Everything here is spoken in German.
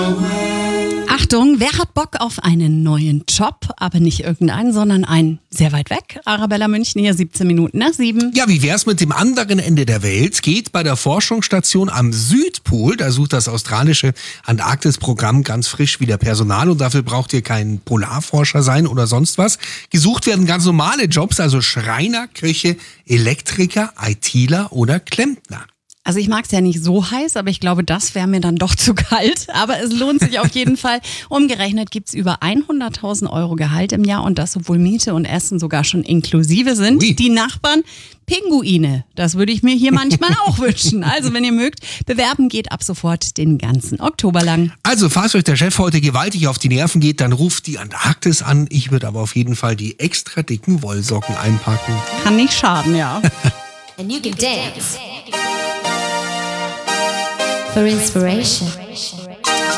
Achtung, wer hat Bock auf einen neuen Job? Aber nicht irgendeinen, sondern einen sehr weit weg. Arabella München hier, 17 Minuten nach 7. Ja, wie wär's mit dem anderen Ende der Welt? Geht bei der Forschungsstation am Südpol, da sucht das australische Antarktis-Programm ganz frisch wieder Personal und dafür braucht ihr kein Polarforscher sein oder sonst was. Gesucht werden ganz normale Jobs, also Schreiner, Köche, Elektriker, ITler oder Klempner. Also ich mag es ja nicht so heiß, aber ich glaube, das wäre mir dann doch zu kalt. Aber es lohnt sich auf jeden Fall. Umgerechnet gibt's über 100.000 Euro Gehalt im Jahr und das, obwohl Miete und Essen sogar schon inklusive sind. Ui. Die Nachbarn, Pinguine. Das würde ich mir hier manchmal auch wünschen. Also wenn ihr mögt, bewerben geht ab sofort den ganzen Oktober lang. Also falls euch der Chef heute gewaltig auf die Nerven geht, dann ruft die Antarktis an. Ich würde aber auf jeden Fall die extra dicken Wollsocken einpacken. Kann nicht schaden, ja. And you can dance for inspiration.